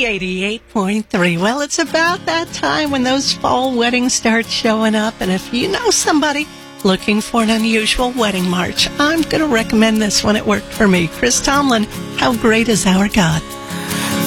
B88.3. Well, it's about that time when those fall weddings start showing up. And if you know somebody looking for an unusual wedding march, I'm going to recommend this one. It worked for me. Chris Tomlin, How Great Is Our God.